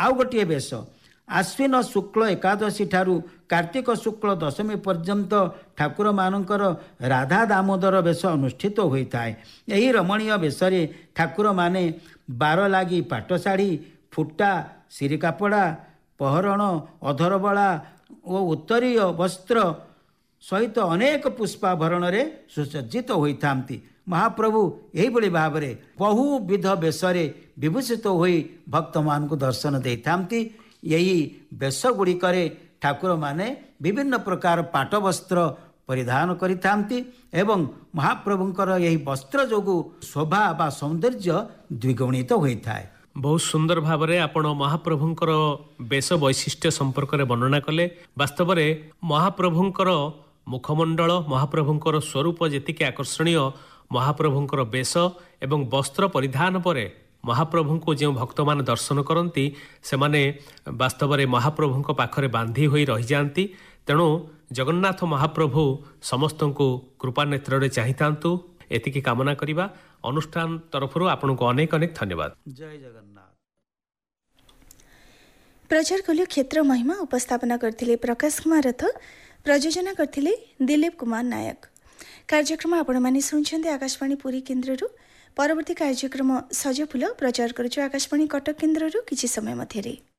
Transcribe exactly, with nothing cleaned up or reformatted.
आउ गोटे बेश आश्विन शुक्ल एकादशी ठारू कार्तिक शुक्ल दशमी पर्यंत ठाकुर मानकर राधा दामोदर बेश अनुष्ठित होता है। यही रमणीय बेशरे ठाकुर माने बार लागी पाटशाढ़ी फुटा सिरी कापड़ा पहरण अधरबला और उत्तरीय वस्त्र सहित अनेक पुष्पाभरण सुसज्जित होता। महाप्रभु यही भाव में बहुविध बेशरे विभूषित हो भक्त मान दर्शन देते। यही बेश गुड़िक ठाकुर माने विभिन्न प्रकार पाट वस्त्र परिधान करिथांती एवं महाप्रभुंकर यही वस्त्र जोगु शोभा बा सौंदर्य द्विगुणित होता है। बहुत सुंदर भाव में आपण महाप्रभुंकर बेश वैशिष्ट्य संपर्क में वर्णना कले। वास्तव में महाप्रभुंकर मुखमंडल महाप्रभुंकर स्वरूप जेतिके आकर्षणीय महाप्रभुंकर बेश एवं वस्त्र परिधान पर महाप्रभु को जो भक्त मान दर्शन करती से माने वास्तव में महाप्रभु पाखरे बांधी होई रही जाती। तेणु जगन्नाथ महाप्रभु समस्त को कृपा नेत्र चाहिए एतिकी कामना करिबा। अनुष्ठान तरफ आपन को अनेक अनेक धन्यवाद। जय जगन्नाथ। प्रचार कलु क्षेत्र महिमा उपस्थापना करथिले प्रकाश कुमार रथ, प्रयोजना करथिले दिलीप कुमार नायक। कार्यक्रम आपण माने सुनछन्ते आकाशवाणी पुरी केन्द्ररू। परवर्ती कार्यक्रम सजफुल प्रचार करुछु आकाशवाणी कटक केन्द्ररू किछि समय मध्यरे।